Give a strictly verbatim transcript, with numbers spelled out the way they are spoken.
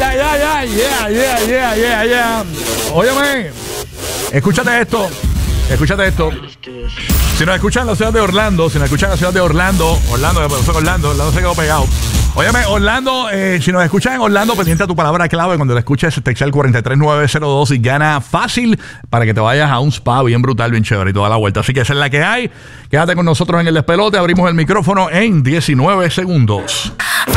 ay, ay, ay, yeah, yeah, yeah, yeah, yeah. Óyeme, escúchate esto, escúchate esto. Si nos escuchan en la ciudad de Orlando, si nos escuchan en la ciudad de Orlando, Orlando, Orlando, Orlando se quedó pegado. Óyeme, Orlando, eh, si nos escuchas en Orlando, pendiente a tu palabra clave. Cuando la escuches, texta el cuatro tres nueve cero dos y gana fácil para que te vayas a un spa bien brutal, bien chévere y toda la vuelta. Así que esa es la que hay. Quédate con nosotros en el despelote. Abrimos el micrófono en diecinueve segundos.